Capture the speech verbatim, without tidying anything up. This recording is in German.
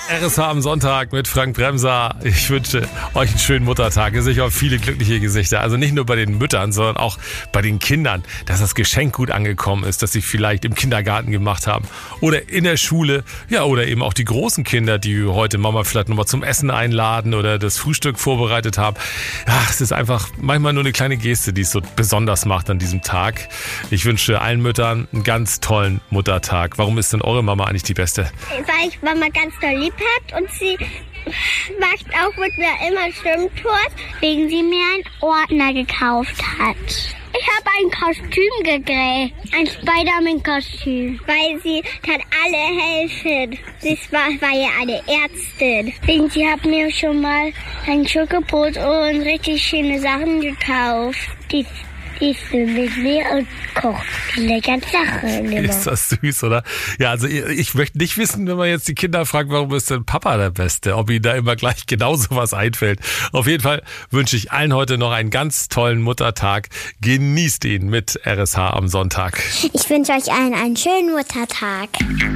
R S H am Sonntag mit Frank Bremser. Ich wünsche euch einen schönen Muttertag. Sicher viele glückliche Gesichter. Also nicht nur bei den Müttern, sondern auch bei den Kindern, dass das Geschenk gut angekommen ist, dass sie vielleicht im Kindergarten gemacht haben oder in der Schule. Ja, oder eben auch die großen Kinder, die heute Mama vielleicht nochmal zum Essen einladen oder das Frühstück vorbereitet haben. Ach, es ist einfach manchmal nur eine kleine Geste, die es so besonders macht an diesem Tag. Ich wünsche allen Müttern einen ganz tollen Muttertag. Warum ist denn eure Mama eigentlich die Beste? Weil ich Mama ganz doll lieb hat und sie macht auch mit mir immer Schwimmtours, wegen sie mir einen Ordner gekauft hat. Ich habe ein Kostüm gekriegt, ein Spider-Man-Kostüm, weil sie kann alle helfen. Sie war, war ja eine Ärztin. Wegen sie hat mir schon mal ein Schokobrot und richtig schöne Sachen gekauft. Die Die ist mit mir und kocht die leckeren Sachen immer. Ist das süß, oder? Ja, also ich, ich möchte nicht wissen, wenn man jetzt die Kinder fragt, warum ist denn Papa der Beste? Ob ihnen da immer gleich genau sowas einfällt. Auf jeden Fall wünsche ich allen heute noch einen ganz tollen Muttertag. Genießt ihn mit R S H am Sonntag. Ich wünsche euch allen einen schönen Muttertag.